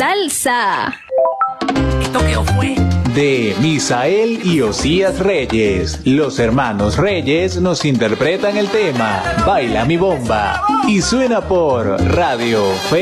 salsa. ¿Esto qué fue? De Misael y Osías Reyes. Los hermanos Reyes nos interpretan el tema Baila mi bomba y suena por Radio Fe